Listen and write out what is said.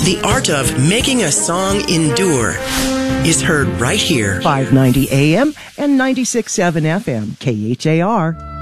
The art of making a song endure is heard right here. 590 AM and 96.7 FM, KHAR.